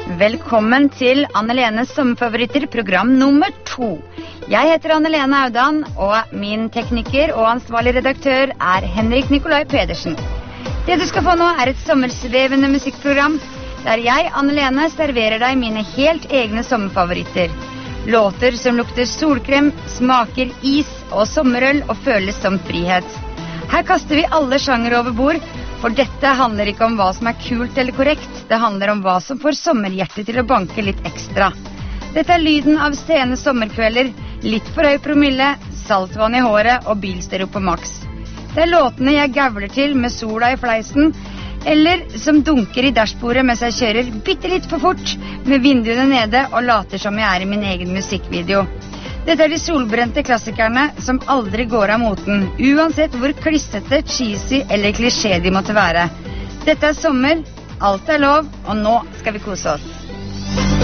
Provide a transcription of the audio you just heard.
Velkommen til Anne-Lenes sommerfavoritter, program nummer 2. Jeg heter Anne-Lene Audan, og min tekniker og ansvarlig redaktør er Henrik Nikolai Pedersen. Det du skal få nå er et sommersvevende musikkprogram, der jeg, Anne-Lene, serverer deg mine helt egne sommerfavoritter. Låter som lukter solkrem, smaker is og sommerøl og føles som frihet. Her kaster vi alle sjanger over bord, for dette handler ikke om hva som er kult eller korrekt, det handler om hva som får sommerhjertet til å banke litt ekstra. Dette er lyden av sene sommerkvelder, litt for høy promille, saltvann i håret og bilstereo på maks. Det er låtene jeg gavler til med sola i fleisen, eller som dunker i dashbordet mens jeg kjører bittelitt for fort, med vinduene nede og later som jeg er i min egen musikkvideo. Dette er de solbrente klassikerne som aldri går av moten, uansett hvor klissete, cheesy eller klisjé de måtte være. Dette er sommer, alt er lov, og nå skal vi kose oss.